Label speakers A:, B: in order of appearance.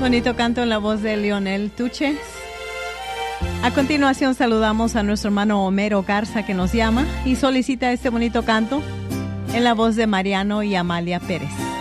A: Bonito canto en la voz de Leonel Tuches. A continuación saludamos a nuestro hermano Homero Garza, que nos llama y solicita este bonito canto en la voz de Mariano y Amalia Pérez.